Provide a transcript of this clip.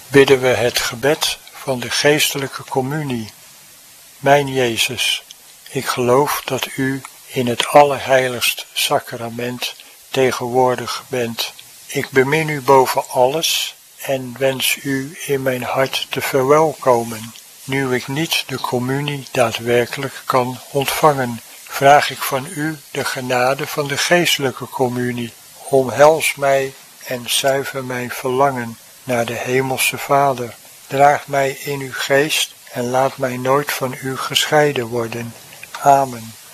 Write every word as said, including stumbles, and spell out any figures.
bidden we het gebed van de geestelijke communie. Mijn Jezus, ik geloof dat u in het allerheiligst sacrament tegenwoordig bent. Ik bemin u boven alles en wens u in mijn hart te verwelkomen. Nu ik niet de communie daadwerkelijk kan ontvangen, vraag ik van u de genade van de geestelijke communie. Omhels mij en zuiver mijn verlangen naar de hemelse Vader. Draag mij in uw geest en laat mij nooit van u gescheiden worden. Amen.